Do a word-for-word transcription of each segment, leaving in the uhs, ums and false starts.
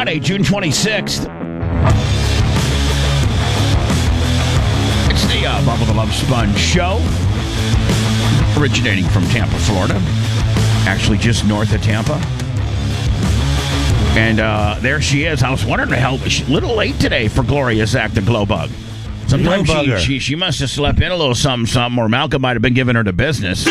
Friday, June twenty-sixth. It's the uh, Bubba the Love Sponge show, originating from Tampa, Florida. Actually, just north of Tampa. And uh, there she is. I was wondering how she's a little late today for Gloria Zach the Glow Bug. Sometimes she, she she must have slept in a little something, something, or Malcolm might have been giving her the business.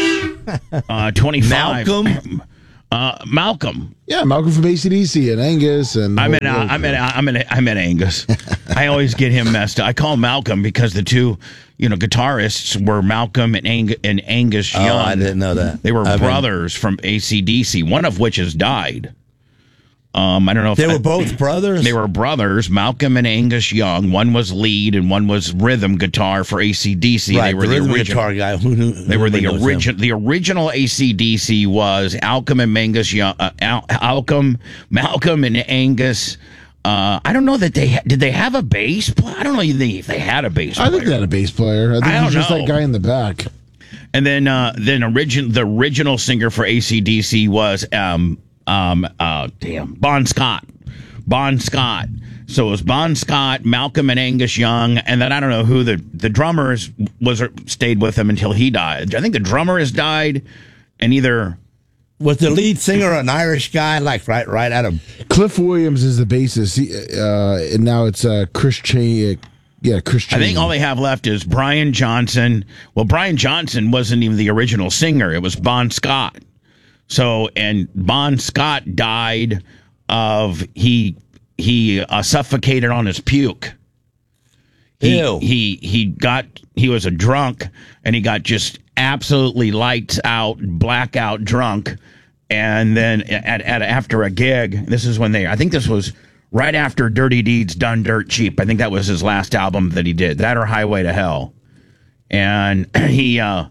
Uh, twenty-five. Malcolm? Uh, Malcolm. Yeah, Malcolm from A C D C and Angus and. I'm in. Uh, I'm in. I'm in. I'm in Angus. I always get him messed up. I call him Malcolm because the two, you know, guitarists were Malcolm and, Ang- and Angus Young. Oh, I didn't know that. They were I brothers mean, from A C D C. One of which has died. Um, I don't know if they I, were both brothers. They were brothers, Malcolm and Angus Young. One was lead and one was rhythm guitar for A C D C. Right, they were the, the rhythm original guitar guy. Who knew, they were the original. The original A C D C was Malcolm and Angus Young. Uh, Al- Malcolm, Malcolm and Angus. Uh, I don't know that they ha- did. They have a bass player? I don't know if they, if they had a bass player. I think they had a bass player. I think I he's just know. that guy in the back. And then, uh, then origin the original singer for A C D C was um um uh damn Bon Scott. Bon Scott. So it was Bon Scott, Malcolm and Angus Young, and then I don't know who the the drummer is, was stayed with him until he died. I think the drummer has died, and either was the lead singer an Irish guy, like right right out of Cliff Williams is the bassist, he, uh, and now it's uh, Chris Cheney. Yeah, Chris Cheney. I think all they have left is Brian Johnson. Well, Brian Johnson wasn't even the original singer; it was Bon Scott. So, and Bon Scott died of he he uh, suffocated on his puke. He, Ew. he he got he was a drunk and he got just absolutely lights out, blackout drunk, and then at, at after a gig, this is when they I think this was right after Dirty Deeds Done Dirt Cheap. I think that was his last album that he did, that or Highway to Hell, and he uh,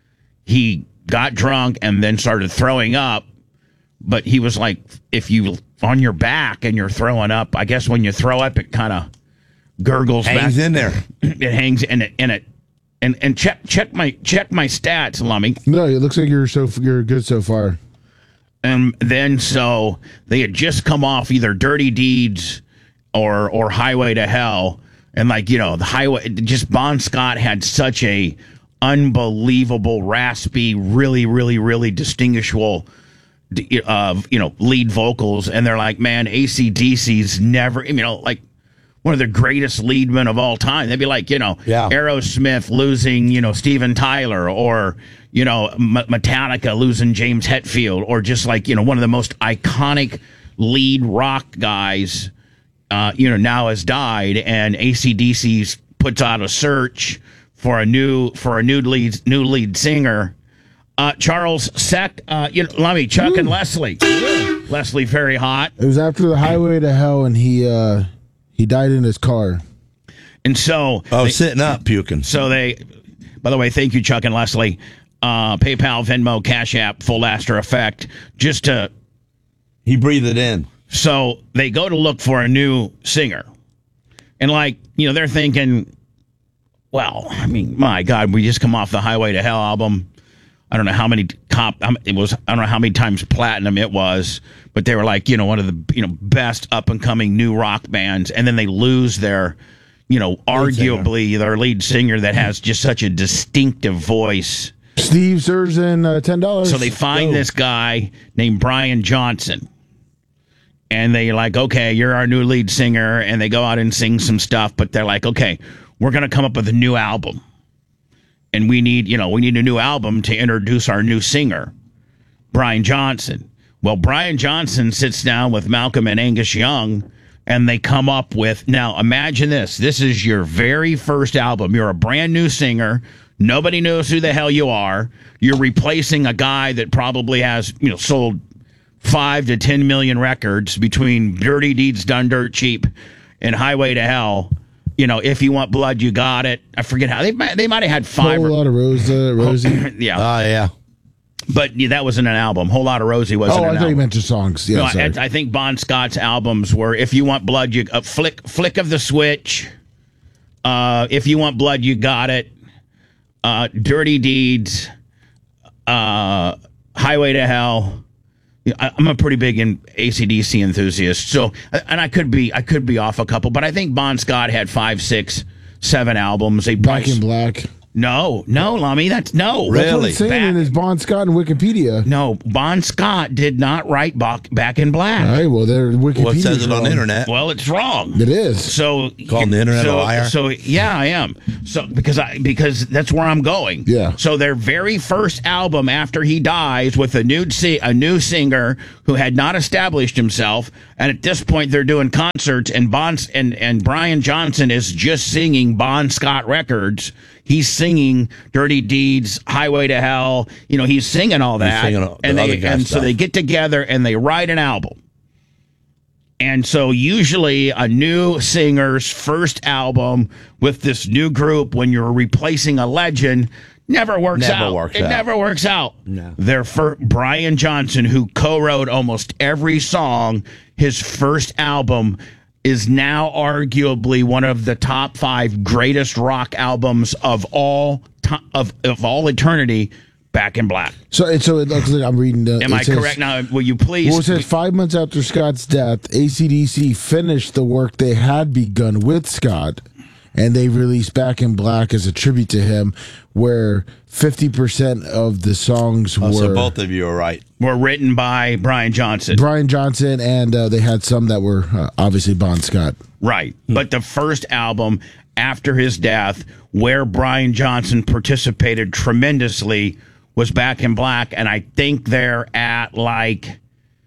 he got drunk and then started throwing up. But he was like, if you on your back and you're throwing up, I guess when you throw up, it kind of gurgles hangs back. in there. It hangs in it, in it, and and check check my check my stats, Lummy. No, it looks like you're so you're good so far. And then so they had just come off either Dirty Deeds or or Highway to Hell, and like you know the highway. Just Bon Scott had such a unbelievable, raspy, really, really, really distinguishable. Of uh, you know lead vocals, and they're like, man, A C D C's never, you know, like one of the greatest lead men of all time. They'd be like, you know, yeah. Aerosmith losing, you know, Steven Tyler, or you know, M- Metallica losing James Hetfield, or just like you know, one of the most iconic lead rock guys, uh, you know, now has died, and A C D C puts out a search for a new for a new lead new lead singer. Uh, Charles Sec, uh, you know, Lummy, Chuck, Ooh. and Leslie. Yeah. Leslie, very hot. It was after the Highway to Hell, and he uh, he died in his car. And so, oh, they, sitting up, puking. So they, by the way, thank you, Chuck and Leslie. Uh, PayPal, Venmo, Cash App, Full After Effect, just to. He breathed it in. So they go to look for a new singer, and like you know, they're thinking, well, I mean, my God, we just come off the Highway to Hell album. I don't know how many comp it was. I don't know how many times platinum it was, but they were like, you know, one of the you know best up and coming new rock bands, and then they lose their, you know, arguably lead their lead singer that has just such a distinctive voice. Steve Zerzin, uh, ten dollars. So they find Go. this guy named Brian Johnson, and they're like, okay, you're our new lead singer, and they go out and sing some stuff, but they're like, okay, we're gonna come up with a new album. And we need, you know, we need a new album to introduce our new singer, Brian Johnson. Well, Brian Johnson sits down with Malcolm and Angus Young, and they come up with, now imagine this. This is your very first album. You're a brand new singer. Nobody knows who the hell you are. You're replacing a guy that probably has, you know, sold five to ten million records between Dirty Deeds Done Dirt Cheap and Highway to Hell. You know, If You Want Blood, You Got It. I forget how they they might have had five. Whole lot of Rose, uh, Rosie. yeah. Oh, yeah. But yeah, that wasn't an album. Whole Lot of Rosie wasn't oh, an I thought album. you meant just songs. Yeah, no, sorry. I, I think Bon Scott's albums were If You Want Blood, You uh, Flick Flick of the Switch. Uh, If You Want Blood, You Got It. Uh, Dirty Deeds. Uh, Highway to Hell. I- I'm a pretty big in A C D C enthusiast. So, and I could be I could be off a couple, but I think Bon Scott had five, six, seven albums. They Back probably- in Black. No, no, Lummy, that's no. That's what Really? it's saying Back- in his Bon Scott and Wikipedia. No, Bon Scott did not write Back, Back in Black. All right, well, there Wikipedia. Well, it says it on the internet. Well, it's wrong. It is. So Calling the internet a so, liar? So yeah, I am. So because I because that's where I'm going. Yeah. So their very first album after he dies with a new si- a new singer who had not established himself, and at this point they're doing concerts, and Bon and and Brian Johnson is just singing Bon Scott records. He's singing Dirty Deeds, Highway to Hell. You know, he's singing all that, singing all the and other they guy's and so stuff. they get together and they write an album. And so usually a new singer's first album with this new group, when you're replacing a legend, never works Never out. works it out. never works out. No. Their fir- Brian Johnson, who co-wrote almost every song, his first album is now arguably one of the top five greatest rock albums of all ti of of all eternity. Back in Black. So, it, so it looks like I'm reading. The, Am it I says- correct? Now, will you please? Well, it says five months after Scott's death, A C D C finished the work they had begun with Scott, and they released Back in Black as a tribute to him, where fifty percent of the songs Oh, were so both of you are right. were written by Brian Johnson. Brian Johnson, and uh, they had some that were uh, obviously Bon Scott. Right. But the first album after his death, where Brian Johnson participated tremendously, was Back in Black. And I think they're at like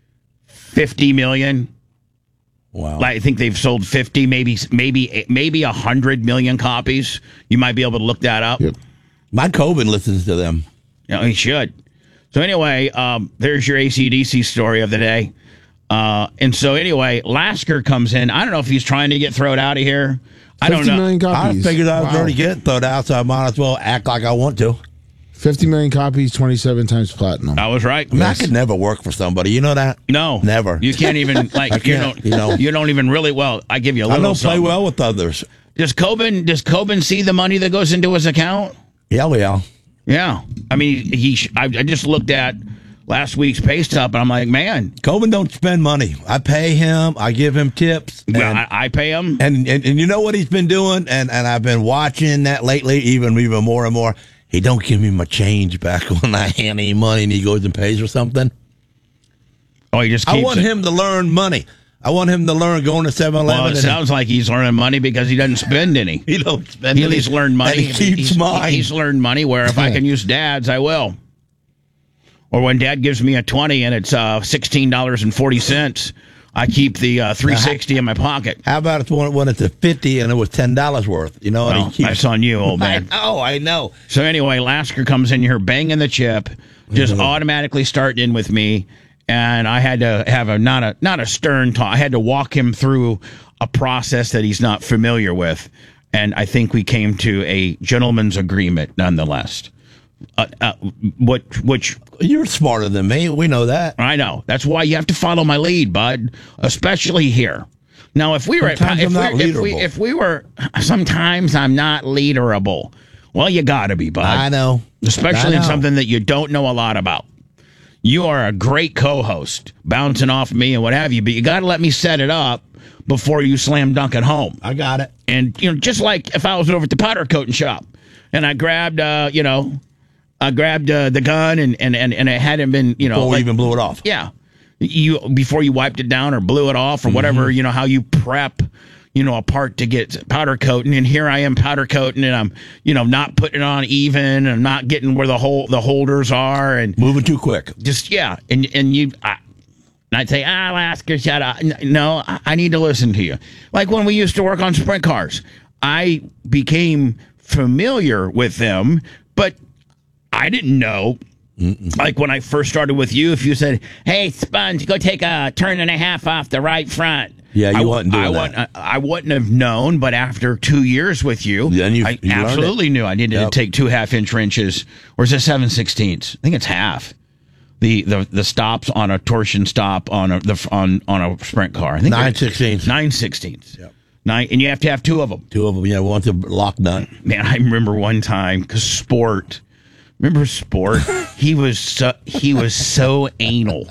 fifty million. Wow. Like, I think they've sold fifty, maybe, maybe, maybe one hundred million copies. You might be able to look that up. Yep. My Coben listens to them. You know, he should. So anyway, um, there's your A C D C story of the day. Uh, and so anyway, Lasker comes in. I don't know if he's trying to get thrown out of here. I don't fifty know. million I copies. figured I was Wow. already getting thrown out, so I might as well act like I want to. fifty million copies, twenty-seven times platinum. I was right. I mean, I could never work for somebody. You know that? No, Never. You can't even like. I you can't, don't. you know. You don't even really. Well, I give you a I little. don't play something. well with others. Does Coben? Does Coben see the money that goes into his account? Yeah, well. Yeah. I mean, he. sh- I, I just looked at last week's pay stub, and I'm like, man. Coben don't spend money. I pay him. I give him tips. And, Well, I, I pay him. and, and and you know what he's been doing? And and I've been watching that lately, even even more and more. He don't give me my change back when I hand him money and he goes and pays for something. Oh, he just. Keeps I want it. him to learn money. I want him to learn going to seven eleven. Well, it sounds like he's learning money because he doesn't spend any. he don't spend He, any. he's learned money. And he keeps he's, mine. He's learned money where if I can use Dad's, I will. Or when Dad gives me a twenty and it's uh, sixteen dollars and forty cents, I keep the uh, three sixty in my pocket. How about it's when, when it's a fifty and it was ten dollars worth? You know, and Well, he keeps. that's on you, old man. I know, I know. So anyway, Lasker comes in here banging the chip, just Mm-hmm. automatically starting in with me, and I had to have a not a not a stern talk. I had to walk him through a process that he's not familiar with, and I think we came to a gentleman's agreement nonetheless. Uh, uh, what which You're smarter than me. We know that. I know. That's why you have to follow my lead, bud, especially here. Now, if we were Sometimes if, I'm not we, if we leaderable. if we were sometimes I'm not leaderable. Well, you got to be, bud. I know. Especially I in know. something that you don't know a lot about. You are a great co-host, bouncing off me and what have you, but you got to let me set it up before you slam dunk it home. I got it. And you know, just like if I was over at the powder coating shop and I grabbed, uh, you know, I grabbed uh, the gun and, and, and, and it hadn't been, you know, Before we like- even blew it off. yeah, you before you wiped it down or blew it off or whatever, Mm-hmm. you know how you prep, you know, a part to get powder coating, and here I am powder coating, and I'm, you know, not putting it on even, and not getting where the hole the holders are, and Moving too quick. just yeah, and and you. I, and I'd say, ah, Lasker, shut up. N- No, I I need to listen to you. Like when we used to work on sprint cars, I became familiar with them, but I didn't know. Mm-mm. Like when I first started with you, if you said, "Hey, Sponge, go take a turn and a half off the right front," Yeah, you I, wasn't doing I that. Wouldn't, I, I wouldn't have known. But after two years with you, Then you- I you learned absolutely knew I needed Yep. to take two half-inch wrenches, or is it seven sixteenths? I think it's half. The, the the stops on a torsion stop on a the on on a sprint car. I think Nine they're- sixteenths. nine sixteenths. Yep. Nine, and you have to have two of them. Two of them. Yeah, one's a lock nut. Man, I remember one time because Sport, remember Sport? he was so, he was so anal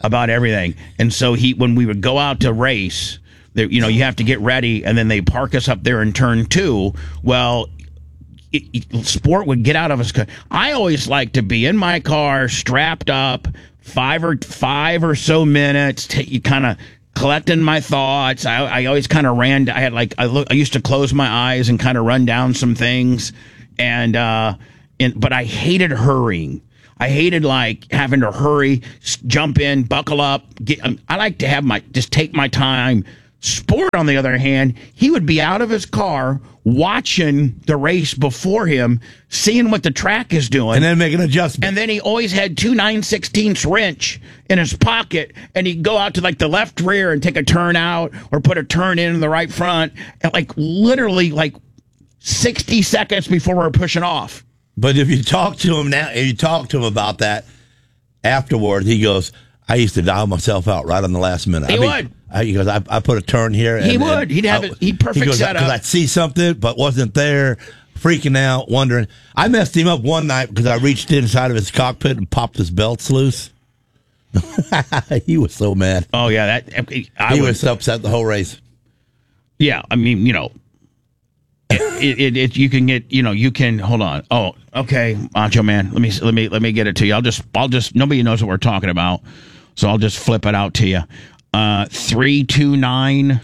about everything. And so he, when we would go out to race, there, you know, you have to get ready, and then they park us up there in turn two. Well, it, it, Sport would get out of his car. I always like to be in my car, strapped up, five or five or so minutes, t- you kind of collecting my thoughts. I, I always kind of ran. I had like I look. I used to close my eyes and kind of run down some things, and uh, and but I hated hurrying. I hated like having to hurry, s- jump in, buckle up. Get, um, I like to have my just take my time. Sport, on the other hand, he would be out of his car watching the race before him, seeing what the track is doing, And then make an adjustment. and then he always had two nine sixteenths wrench in his pocket, and he'd go out to like the left rear and take a turn out or put a turn in the right front, and like literally like sixty seconds before we're pushing off. But if you talk to him now, if you talk to him about that afterward, he goes, I used to dial myself out right on the last minute. He I mean, would. I, he goes, I, I put a turn here. And, He would. and He'd have I- it- he'd perfect he goes, setup. Because I'd see something, but wasn't there, freaking out, wondering. I messed him up one night because I reached inside of his cockpit and popped his belts loose. He was so mad. Oh yeah, that I he would, was upset the whole race. yeah. I mean, you know, it, it, it you can get, you know, you can hold on. Oh, okay, Macho Man. Let me let me let me get it to you. I'll just I'll just nobody knows what we're talking about, so I'll just flip it out to you. Uh, three two nine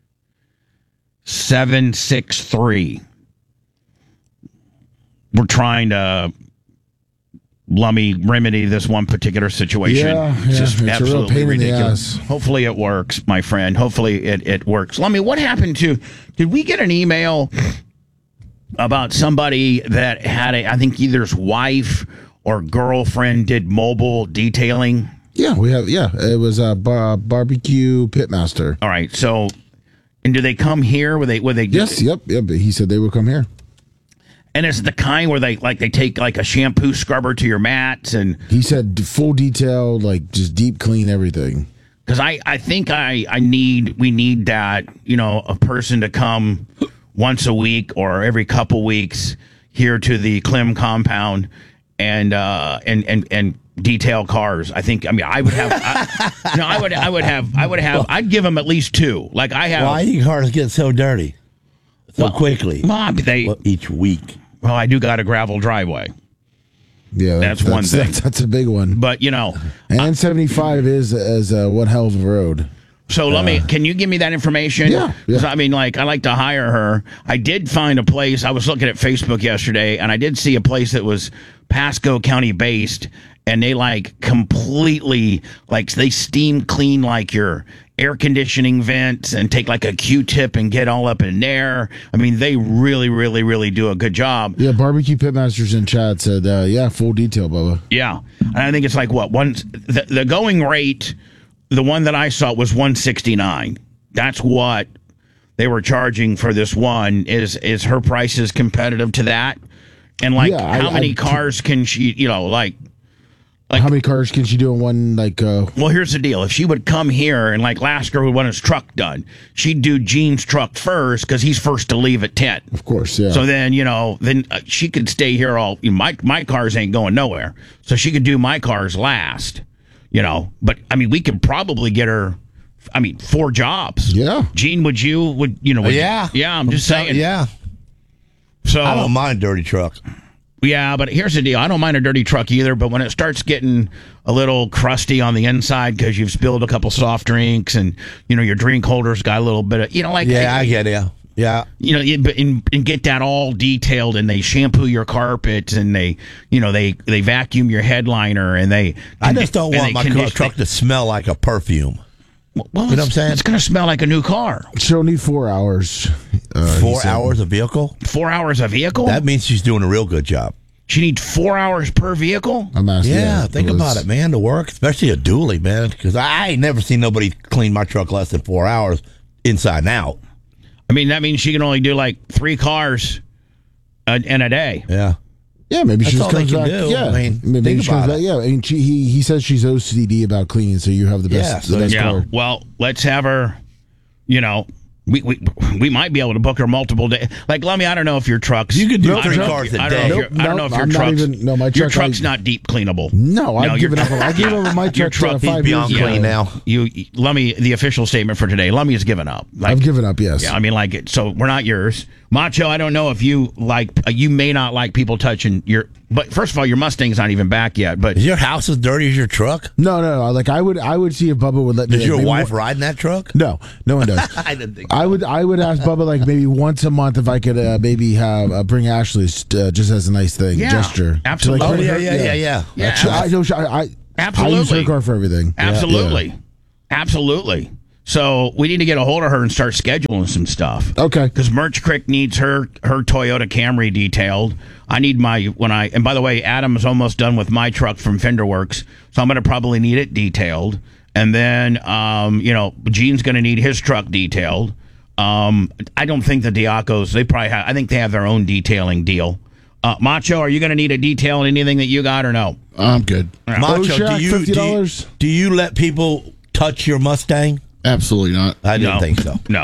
seven six three. We're trying to Lummy remedy this one particular situation. Yeah, it's yeah, just it's a real absolutely pain in the ridiculous. ass. Hopefully it works, my friend. Hopefully it, it works. Lummy, what happened to, did we get an email about somebody that had a, I think either his wife or girlfriend did mobile detailing? Yeah, we have. Yeah, it was a bar- barbecue pitmaster. All right, so, and do they come here? Were they, were they Yes, yep, yep. He said they would come here. And is it the kind where they, like, they take like a shampoo scrubber to your mats and, He said d- full detail, like just deep clean everything. because I, I think I, I need, we need that, you know, a person to come once a week or every couple weeks here to the Clem compound and, uh, and, and, and detail cars. I think, I mean, I would have, I, no, I would, I would have, I would have, I'd give them at least two. Like I have, Why do your cars get so dirty so Well, quickly? Mom, they, Well, each week. well, I do got a gravel driveway, Yeah, That's one thing. That's, that's a big one. but you know, And seventy-five is is uh, one hell of a road. so let me, can you give me that information? Yeah, yeah. 'Cause, I mean, like, I like to hire her. I did find a place. I was looking at Facebook yesterday, and I did see a place that was Pasco County based, and they like completely, like, they steam clean like your air conditioning vents and take like a Q-tip and get all up in there. I mean, they really, really, really do a good job. Yeah, barbecue pitmasters in chat said, uh, yeah, full detail, Bubba. Yeah. And I think it's like, what, one, the, the going rate, the one that I saw was one sixty-nine. That's what they were charging for this one. Is is her prices competitive to that? And like, Yeah, I- how many I- cars can she, you know, like, Like- How many cars can she do in one, like, uh, well, here's the deal. If she would come here and like Lasker would want his truck done, she'd do Gene's truck first because he's first to leave at ten. of course, yeah. So then, you know, then uh, she could stay here all. You know, my my cars ain't going nowhere, so she could do my cars last. You know, but I mean, we could probably get her. I mean, four jobs. Yeah. Gene, would you? Would you know? Would, Yeah. yeah. I'm just saying. Yeah. So I don't mind dirty truck. yeah, but here's the deal. I don't mind a dirty truck either, but when it starts getting a little crusty on the inside because you've spilled a couple soft drinks and you know your drink holder's got a little bit of, you know, like Yeah, I get it. Yeah. you know, and, and, and get that all detailed, and they shampoo your carpets, and they, you know, they they vacuum your headliner, and they. I just don't and want they my condition- truck to smell like a perfume. Well, You know what I'm it's- saying? It's going to smell like a new car. She'll need four hours. Uh, he Four said. hours a vehicle? Four hours a vehicle. That means she's doing a real good job. She needs four hours per vehicle. I'm asking. Yeah, think was- about it, man, to work, especially a dually, man, because I ain't never seen nobody clean my truck less than four hours inside and out. I mean, that means she can only do like three cars a, in a day. Yeah. Yeah, maybe she That's just all they comes can back. do. Yeah, I mean, maybe think she comes about back. it. Yeah, I mean, she, he he says she's O C D about cleaning, so you have the best, Yeah, the so- best Yeah. car. Well, let's have her. You know, We, we we might be able to book her multiple days. Like, Lummy, I don't know if your truck's. You could do I three don't know cars if you- a I don't day. know if your- I don't know if Nope, your I'm not truck's. even- no, my your truck, truck's I- not deep cleanable. No, I've your given up. truck- I gave up my Your truck, truck uh, is five beyond years ago. clean now. You, Lummy, the official statement for today. Lummy has given up. Like, I've given up. Yes. Yeah, I mean, like, it, so we're not yours. Macho, I don't know if you like, uh, you may not like people touching your, but first of all, your Mustang's not even back yet, but Is your house as dirty as your truck? No, no, no. Like I would, I would see if Bubba would let me. Does like, your maybe wife one- ride in that truck? No, no one does. I didn't think. I would, I would ask Bubba like maybe once a month if I could uh, maybe have uh, bring Ashley uh, just as a nice thing, Yeah, gesture. To, absolutely. like, Oh bring yeah, her- yeah, yeah, yeah. Yeah, She- I, no, she- I, I, I use Absolutely. her car for everything. absolutely. Absolutely. So we need to get a hold of her and start scheduling some stuff. Yeah. Okay. Because Merch Crick needs her her Toyota Camry detailed. I need my when I and by the way, Adam's almost done with my truck from Fenderworks, so I'm going to probably need it detailed. And then, um, you know, Gene's going to need his truck detailed. Um, I don't think the Diacos, they probably have. I think they have their own detailing deal. Uh, Macho, are you going to need a detail on anything that you got or no? I'm good. Macho, Shaq, do you, do you fifty dollars? do you let people touch your Mustang? Absolutely not. I didn't No. think so. No.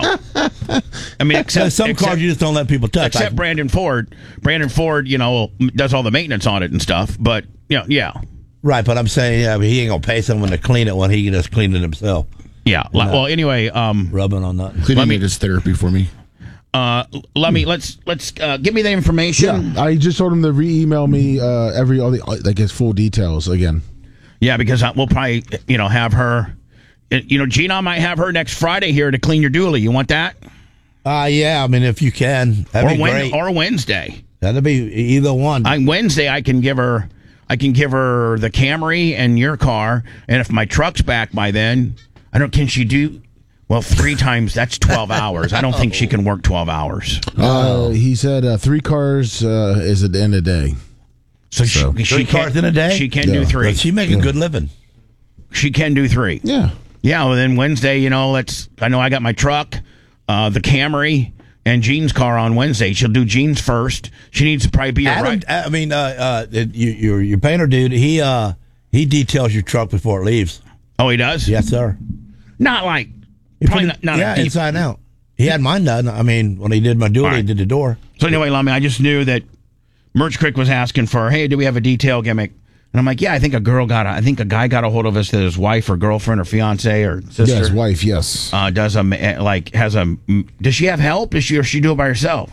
I mean, except Some except, cars you just don't let people touch. except I- Brandon Ford. Brandon Ford, you know, does all the maintenance on it and stuff. But you know, yeah, right, but I'm saying yeah, but he ain't gonna pay someone to clean it when he can just clean it himself. yeah. Li- Well, anyway, um, Rubbing on nothing. Cleaning me- it is therapy for me. uh, let me let's let's uh, give me the information. Yeah, I just told him to re-email me uh, every all the like his full details again. Yeah, because I, we'll probably you know have her. You know, Gina might have her next Friday here to clean your dually. You want that? Uh yeah, I mean if you can, that'd Or be Wen- great. or Wednesday. That'd be either one. I, Wednesday, I can give her, I can give her the Camry and your car, and if my truck's back by then, I don't. Can she do? Well, three times that's twelve hours. I don't think she can work twelve hours. Uh, he said uh, three cars uh, is at the end of the day. So, she, So- she Three can, cars in a day? She can Yeah. do three. But she make a good living. She can do three. Yeah. Yeah. Well, then Wednesday, you know, let's. I know I got my truck, uh, the Camry, and Jean's car on Wednesday. She'll do Jean's first. She needs to probably be a Adam, right. I mean, uh, uh, you, your your painter dude, he uh, he details your truck before it leaves. Oh, he does. Yes, sir. Not like. He Probably put not. it- not yeah, a deep, inside and out. He had mine done. I mean, when he did my dually, All right. he did the door. So anyway, Lummy, I just knew that Merch Crick was asking for, hey, do we have a detail gimmick? And I'm like, yeah, I think a girl got, a, I think a guy got a hold of us that his wife or girlfriend or fiance or sister Yeah, his wife. Yes. uh, does a ma- like has a. Does she have help? Does she or she do it by herself?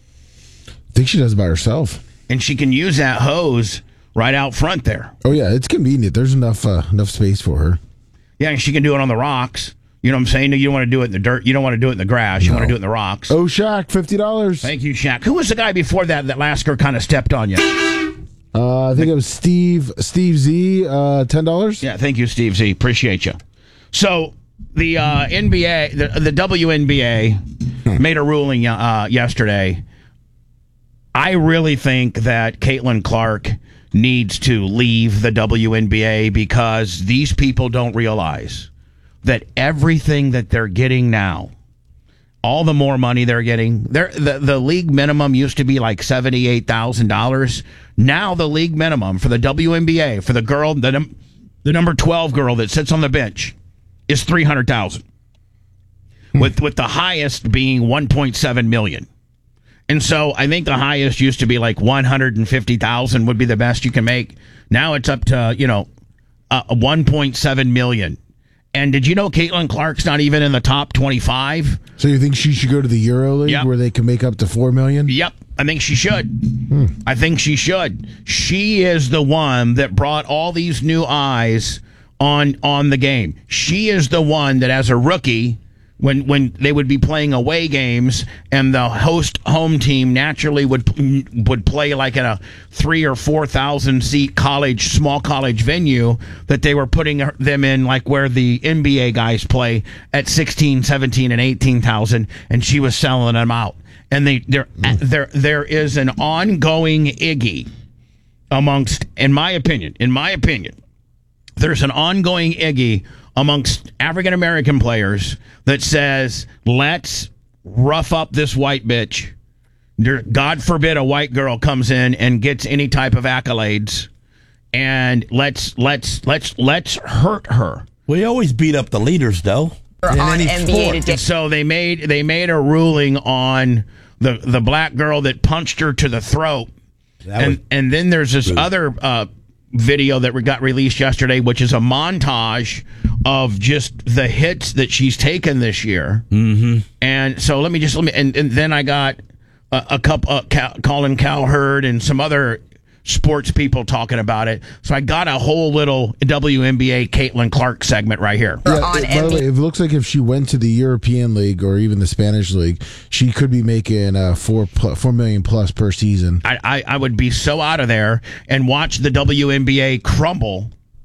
I think she does it by herself. And she can use that hose right out front there. Oh yeah, it's convenient. There's enough uh, enough space for her. Yeah, and she can do it on the rocks. You know what I'm saying? You don't want to do it in the dirt. You don't want to do it in the grass. You want to do it in the rocks. Oh, Shaq, fifty dollars. Thank you, Shaq. Who was the guy before that that last girl kind of stepped on you? Uh, I think it was Steve Steve Z. Uh, ten dollars. Yeah, thank you, Steve Z. Appreciate you. So the uh, N B A, the, the W N B A, made a ruling uh, yesterday. I really think that Caitlin Clark needs to leave the W N B A because these people don't realize that everything that they're getting now, all the more money they're getting, they're, the, the league minimum used to be like seventy-eight thousand dollars. Now the league minimum for the W N B A, for the girl, the, num- the number twelve girl that sits on the bench, is three hundred thousand dollars, with, with the highest being one point seven million dollars. And so I think the highest used to be like one hundred fifty thousand dollars would be the best you can make. Now it's up to, you know, uh, one point seven million dollars. And did you know Caitlin Clark's not even in the top twenty-five? So you think she should go to the Euro League Yep. where they can make up to four million? Yep, I think she should. I think she should. She is the one that brought all these new eyes on on the game. She is the one that, as a rookie, when when they would be playing away games and the host home team naturally would would play like in a three or four thousand seat college small college venue, that they were putting them in like where the N B A guys play at sixteen, seventeen, and eighteen thousand, and she was selling them out. And they there there there is an ongoing Iggy amongst, in my opinion, in my opinion, there's an ongoing Iggy amongst African American players that says, let's rough up this white bitch. There- God forbid a white girl comes in and gets any type of accolades, and let's let's let's let's hurt her. We always beat up the leaders, though. In on any N B A sport. Today. So they made they made a ruling on the the black girl that punched her to the throat, That was and and then there's this rude. other uh, video that we got released yesterday, which is a montage of just the hits that she's taken this year. Mm-hmm. And so let me just let me and, and then I got a, a couple uh, Cal, Colin Cowherd and some other sports people talking about it. So I got a whole little W N B A Caitlin Clark segment right here. Yeah, on it, by the N B A. way, it looks like if she went to the European League or even the Spanish League, she could be making uh, four pl- four million plus per season. I, I, I would be so out of there and watch the W N B A crumble.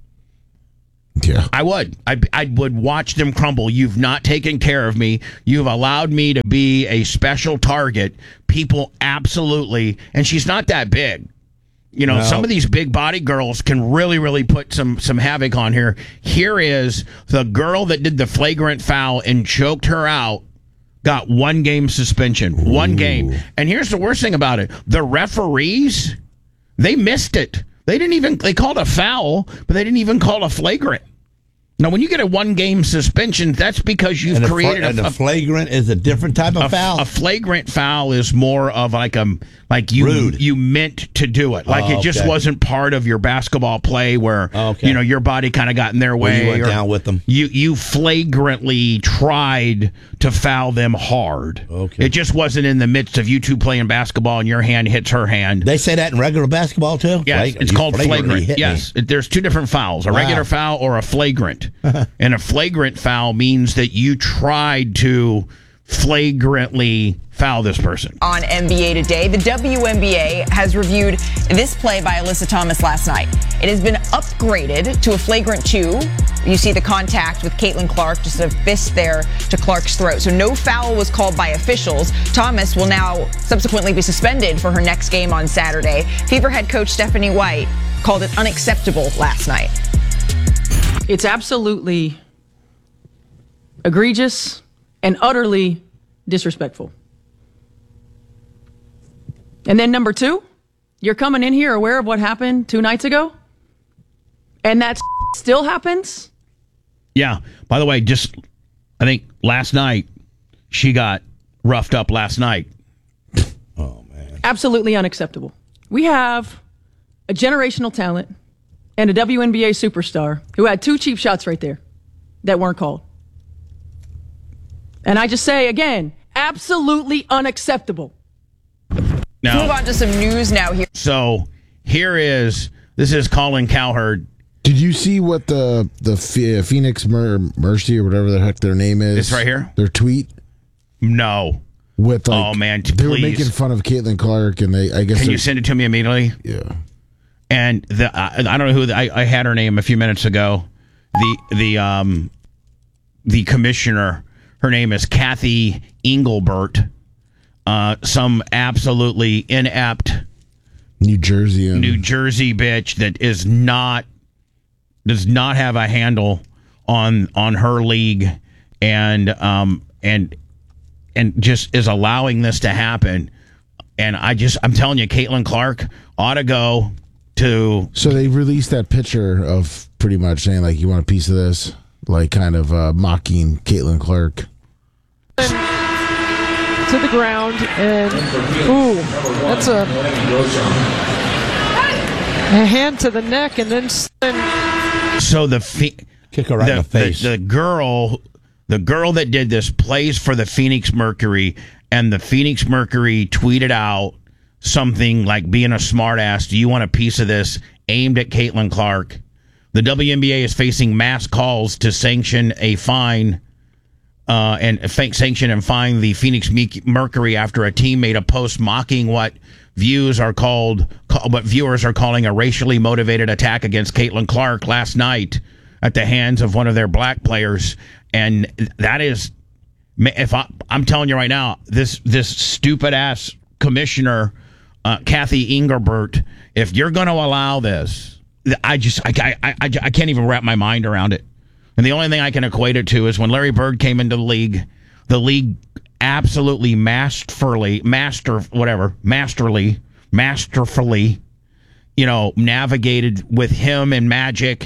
Yeah, I would. I, I would watch them crumble. You've not taken care of me. You've allowed me to be a special target. People absolutely, and she's not that big. You know, No. some of these big body girls can really, really put some some havoc on here. Here is the girl that did the flagrant foul and choked her out. Got one game suspension. One game. And here's the worst thing about it: the referees, they missed it. They didn't even. They called a foul, but they didn't even call a flagrant. Now, when you get a one game suspension, that's because you've and the, created and a, the a flagrant is a different type of a, foul. a flagrant foul is more of like a like you Rude. you meant to do it. Like Oh, it just okay. wasn't part of your basketball play where Okay. you know your body kind of got in their Where way. you went or down with them. You you flagrantly tried to foul them hard. Okay. It just wasn't in the midst of you two playing basketball and your hand hits her hand. They say that in regular basketball too. Yes, Flag- it's you called flagrantly flagrant. hit me. Yes, it, there's two different fouls: a Wow. regular foul or a flagrant. And a flagrant foul means that you tried to flagrantly foul this person. On N B A Today, the W N B A has reviewed this play by Alyssa Thomas last night. It has been upgraded to a flagrant two. You see the contact with Caitlin Clark, just a fist there to Clark's throat. So no foul was called by officials. Thomas will now subsequently be suspended for her next game on Saturday. Fever head coach Stephanie White called it unacceptable last night. It's absolutely egregious and utterly disrespectful. And then number two, you're coming in here aware of what happened two nights ago, and that still happens? Yeah. By the way, just I think last night she got roughed up last night. Oh man. Absolutely unacceptable. We have a generational talent and a W N B A superstar who had two cheap shots right there that weren't called. And I just say again, absolutely unacceptable. Now, Move on to some news now here. so here is this is Colin Cowherd. Did you see what the the Ph- Phoenix Mer- Mercy or whatever the heck their name is? It's right here? Their tweet No. with like, Oh, man, t- they were please. making fun of Caitlin Clark, and they I guess Can they're- you send it to me immediately? yeah. And the I, I don't know who the, I, I had her name a few minutes ago. The the um the commissioner, her name is Kathy Engelbert. Uh, some absolutely inept New Jersey and New Jersey bitch that is not does not have a handle on on her league and um and and just is allowing this to happen. And I just I'm telling you, Caitlin Clark ought to go to So they released that picture of pretty much saying like, you want a piece of this, like kind of uh, mocking Caitlin Clark. To the ground, and ooh, that's a, a hand to the neck, and then and so the fe- Kick her right in the face. The, the girl, the girl that did this plays for the Phoenix Mercury, and the Phoenix Mercury tweeted out something like, "Being a smartass, do you want a piece of this?" aimed at Caitlin Clark. The W N B A is facing mass calls to sanction a fine. Uh, and fa- sanction and fine the Phoenix Mercury after a team made a post mocking what views are called, ca- what viewers are calling a racially motivated attack against Caitlin Clark last night at the hands of one of their black players. And that is, if I, I'm telling you right now, this this stupid ass commissioner, uh, Kathy Engelbert, if you're going to allow this, I just I, I I I can't even wrap my mind around it. And the only thing I can equate it to is when Larry Bird came into the league, the league absolutely masterfully, master, whatever, masterly, masterfully, you know, navigated with him and Magic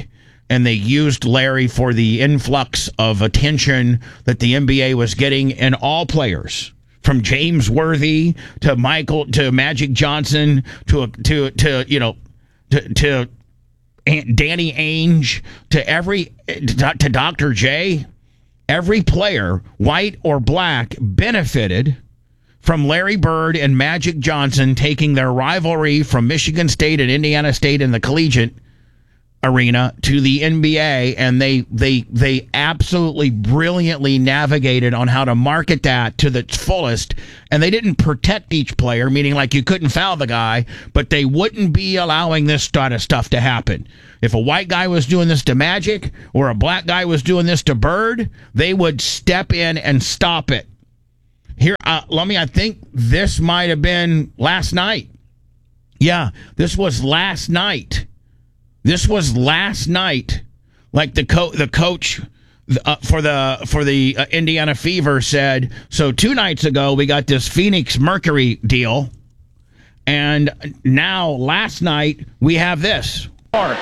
and they used Larry for the influx of attention that the N B A was getting in all players, from James Worthy to Michael to Magic Johnson to to to you know to to Danny Ainge to every to Doctor J. Every player, white or black, benefited from Larry Bird and Magic Johnson taking their rivalry from Michigan State and Indiana State in the collegiate arena to the N B A, and they they they absolutely brilliantly navigated on how to market that to the fullest. And they didn't protect each player, meaning like you couldn't foul the guy, but they wouldn't be allowing this kind of stuff to happen. If a white guy was doing this to Magic or a black guy was doing this to Bird, they would step in and stop it. Here, uh, let me, I think this might have been last night. Yeah, this was last night. This was last night. Like the co- the coach uh, for the for the uh, Indiana Fever said, so two nights ago we got this Phoenix Mercury deal, and now last night we have this. Park.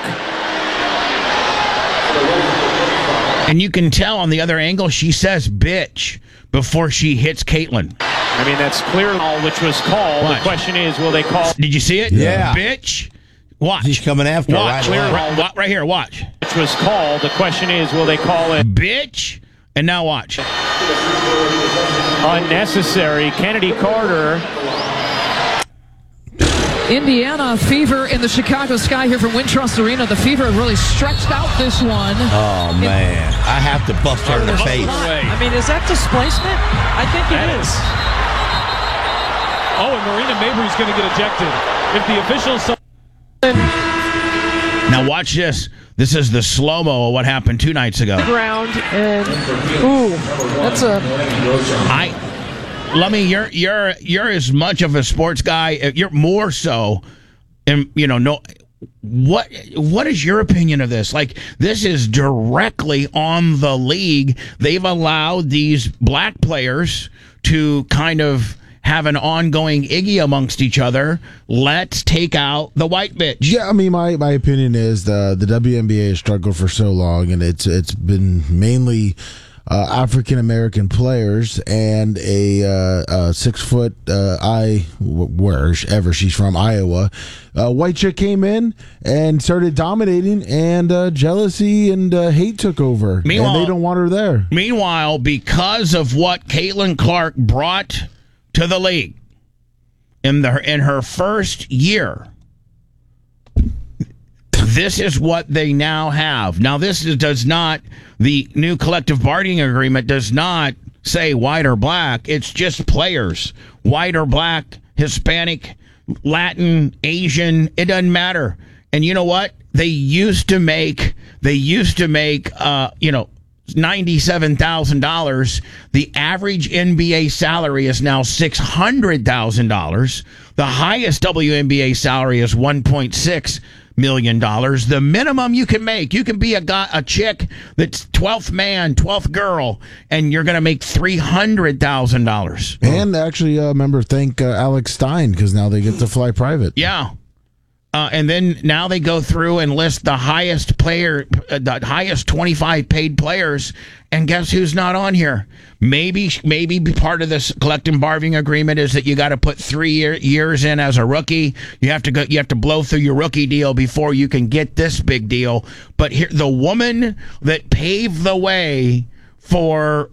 And you can tell on the other angle she says bitch before she hits Caitlin. I mean, that's clear, which was called. What? The question is, will they call? Did you see it? Yeah. Bitch. Watch. He's coming after her Watch. right away. Right, right, right here. Watch. Which was called. The question is, will they call it? Bitch. And now watch. Unnecessary. Kennedy Carter. Indiana Fever in the Chicago Sky here from Wintrust Arena. The Fever have really stretched out this one. Oh, man. I have to bust her in the face. I mean, is that displacement? I think it That is. is. Oh, and Marina Mabry's going to get ejected. If the officials... Now watch this. This is the slow-mo of what happened two nights ago. Ground and ooh, that's a. I let me. You're you're you're as much of a sports guy. You're more so, and you know no. What what is your opinion of this? Like, this is directly on the league. They've allowed these black players to kind of have an ongoing Iggy amongst each other. Let's take out the white bitch. Yeah, I mean, my, my opinion is the the W N B A has struggled for so long, and it's it's been mainly uh, African American players and a, uh, a six foot uh, I wherever she's from, Iowa. Uh, white chick came in and started dominating, and uh, jealousy and uh, hate took over. Meanwhile, and they don't want her there. Meanwhile, because of what Caitlin Clark brought to the league in the in her first year, this is what they now have. Now, this is, does not, the new collective bargaining agreement does not say white or black. It's just players, white or black, Hispanic, Latin, Asian. It doesn't matter. And you know what? They used to make, they used to make, uh, you know, ninety-seven thousand dollars. The average N B A salary is now six hundred thousand dollars. The highest W N B A salary is one point six million dollars. The minimum you can make, you can be a guy, a chick that's twelfth man, twelfth girl, and you're going to make three hundred thousand dollars. And actually, uh, remember, thank uh, Alex Stein, because now they get to fly private. Yeah. Uh, and then now they go through and list the highest player, uh, the highest twenty-five paid players, and guess who's not on here? Maybe, maybe part of this collective bargaining agreement is that you got to put three year, years in as a rookie. You have to go, you have to blow through your rookie deal before you can get this big deal. But here, the woman that paved the way for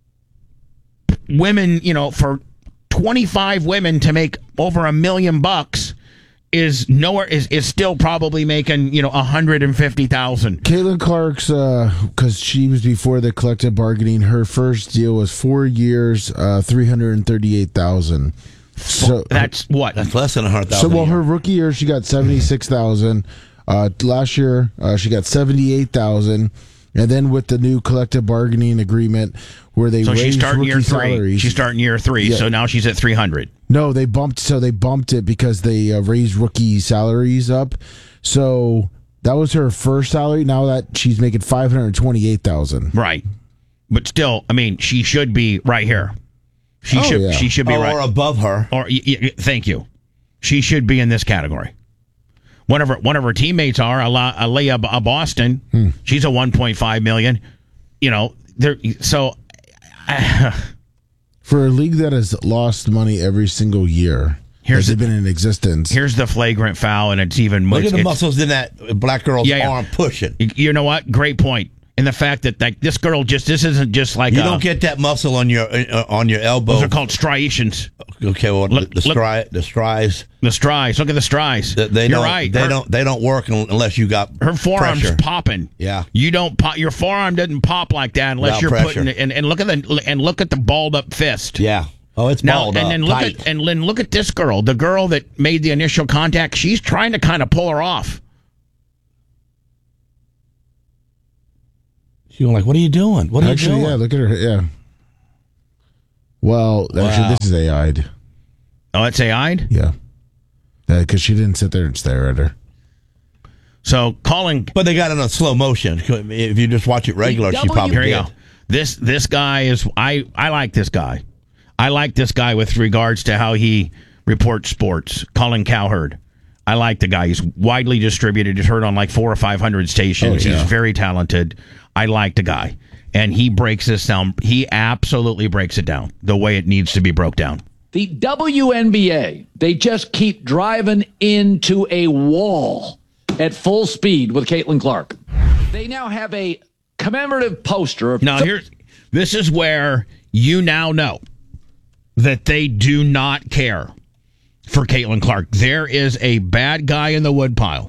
women, you know, for twenty-five women to make over a million bucks, is nowhere is, is still probably making, you know, a hundred and fifty thousand. Caitlin Clark's, uh, because she was before the collective bargaining, her first deal was four years, uh, three hundred and thirty-eight thousand. So That's what? That's less than a hundred so thousand. well, her rookie year she got seventy-six thousand. Uh, last year uh, she got seventy-eight thousand, and then with the new collective bargaining agreement where they So raised she's starting rookie year three. salaries. She's starting year three. Yeah. So now she's at three hundred. No, they bumped. So they bumped it because they uh, raised rookie salaries up. So that was her first salary. Now that she's making five hundred twenty-eight thousand. Right. But still, I mean, she should be right here. She Oh, should. yeah. She should be or right. above her. Or y- y- thank you. She should be in this category. One of her one of her teammates are Ala- Aliyah B- Boston. Hmm. She's a one point five million. You know, there. So For a league that has lost money every single year, Here's has it the- been in existence? here's the flagrant foul, and it's even Look much. at the it's- muscles in that black girl's Yeah, yeah. arm pushing. You, you know what? Great point. And the fact that like this girl just this isn't just like You a, don't get that muscle on your uh, on your elbow. those are called striations. Okay, well, Look- the, the, look- stri- the strides. The strides. Look at the strides. They, they You're don't, right. They her, don't. They don't work un- unless you got her forearm's pressure. popping. Yeah. You don't pop. Your forearm doesn't pop like that unless Without you're pressure. putting it. And, and look at the and look at the balled up fist. Yeah. Oh, it's Now balled and up, then look tight. at and then look at this girl. The girl that made the initial contact. She's trying to kind of pull her off. You're like, what are you doing? What are Actually, you doing? yeah, look at her. Yeah. Well, Wow. actually, this is A I'd. Oh, it's A I'd. Yeah. Because she didn't sit there and stare at her. So calling. But they got it on slow motion. If you just watch it regular, she probably Here you did. go. This this guy is I I like this guy. I like this guy with regards to how he reports sports. Colin Cowherd. I like the guy. He's widely distributed. He's heard on like four or five hundred stations. Oh, yeah. He's very talented. I like the guy, and he breaks this down. He absolutely breaks it down the way it needs to be broke down. The W N B A, they just keep driving into a wall at full speed with Caitlin Clark. They now have a commemorative poster of Now here's this is where you now know that they do not care for Caitlin Clark. There is a bad guy in the woodpile.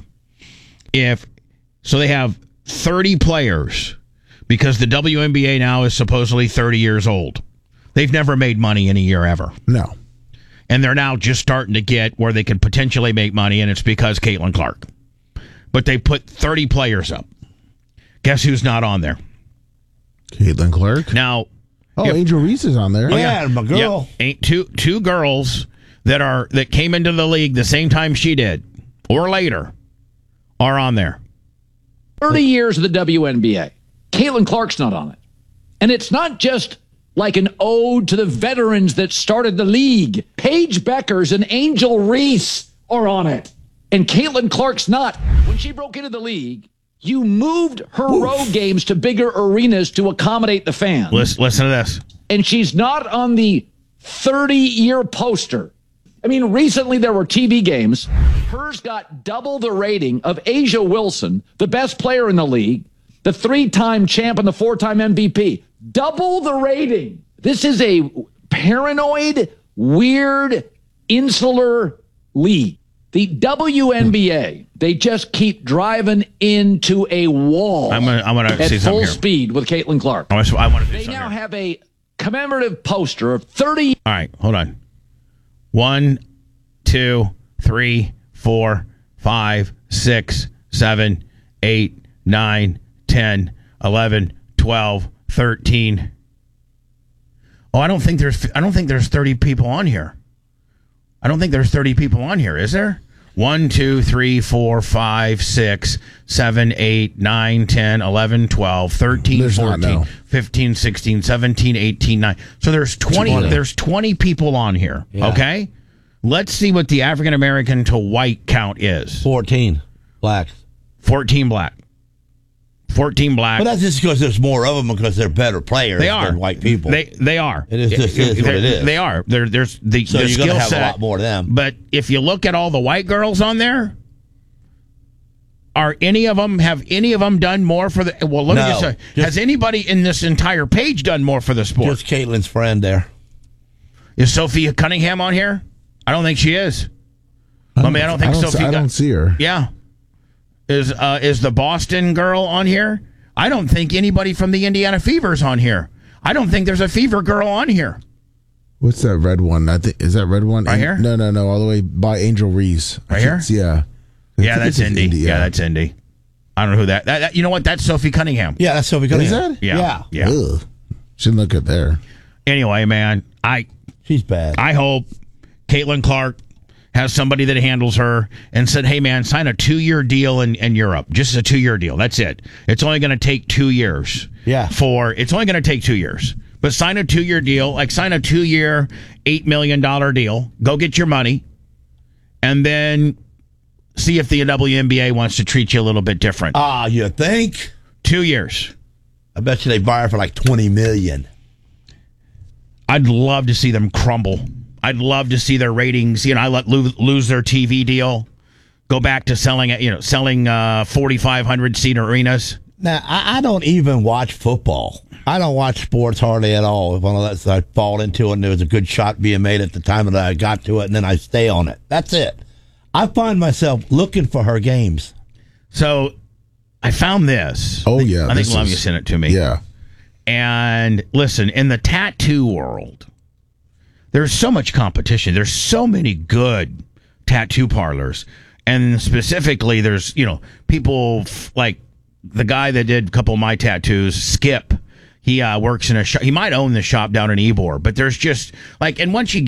If so, they have thirty players because the W N B A now is supposedly thirty years old. They've never made money in a year ever. No. And they're now just starting to get where they could potentially make money, and it's because Caitlin Clark. But they put thirty players up. Guess who's not on there? Caitlin Clark. Now, Oh, if- Angel Reese is on there. Oh, yeah, my girl. Yeah, ain't two two girls that are that came into the league the same time she did or later are on there. thirty years of the W N B A. Caitlin Clark's not on it. And it's not just like an ode to the veterans that started the league. Paige Beckers and Angel Reese are on it. And Caitlin Clark's not. When she broke into the league, you moved her road games to bigger arenas to accommodate the fans. Listen, listen to this. And she's not on the thirty-year poster. I mean, recently there were T V games. Hers got double the rating of Asia Wilson, the best player in the league, the three-time champ and the four-time M V P. Double the rating. This is a paranoid, weird, insular league. The W N B A, they just keep driving into a wall I'm gonna I'm gonna at see something full here. speed with Caitlin Clark. I want to, I want to do They something now here. have a commemorative poster of thirty. All right, hold on. One, two, three, four, five, six, seven, eight, nine, ten, eleven, twelve, thirteen. Oh, I don't think there's I don't think there's thirty people on here. I don't think there's thirty people on here, is there? One, two, three, four, five, six, seven, eight, nine, ten, eleven, twelve, thirteen, There's not, fourteen, no. fifteen, sixteen, seventeen, eighteen, nine. So there's twenty, twenty. there's twenty people on here. Yeah. Okay? Let's see what the African American to white count is. fourteen blacks. fourteen black. fourteen black. But that's just because there's more of them because they're better players They are than white people. They they are. It is just is what They're- it is. They are. There there's the, So the you're gonna skill have a set. lot more of them. But if you look at all the white girls on there, are any of them have any of them done more for the? Well, let me No, just say, just- has anybody in this entire page done more for the sport? Just Caitlin's friend there. Is Sophia Cunningham on here? I don't think she is. I mean, I don't think I don't, Sophia. I don't see her. Yeah. Is uh, is the Boston girl on here? I don't think anybody from the Indiana Fever's on here. I don't think there's a Fever girl on here. What's that red one? I think is that red one Right here? No, no, no. All the way by Angel Reese. I Right think here? it's- Yeah. I Yeah, think that's it's Indy. Yeah. yeah. that's Indy. I don't know who that, that, that. You know what? That's Sophie Cunningham. Yeah, that's Sophie Is Cunningham. that? Yeah. Yeah. Yeah. Ugh. Shouldn't look good there. Anyway, man, I She's bad. I hope Caitlin Clark has somebody that handles her and said, hey, man, sign a two-year deal in, in Europe. Just a two-year deal. That's it. It's only going to take two years. Yeah. For it's only going to take two years. But sign a two-year deal. Like sign a two-year, eight million dollars deal. Go get your money. And then see if the W N B A wants to treat you a little bit different. Ah, you think? Two years. I bet you they buy her for like twenty million. I'd love to see them crumble. I'd love to see their ratings, you know, I let lo- lose their T V deal, go back to selling, you know, selling uh, forty-five hundred seat arenas. Now, I, I don't even watch football. I don't watch sports hardly at all. Unless I fall into it and there was a good shot being made at the time that I got to it, and then I stay on it. That's it. I find myself looking for her games. So I found this. Oh, I think, yeah. I think this Love is- you sent it to me. Yeah. And listen, in the tattoo world, there's so much competition. There's so many good tattoo parlors. And specifically, there's, you know, people f- like the guy that did a couple of my tattoos, Skip. He uh, works in a shop. He might own the shop down in Ybor, but there's just like, and once you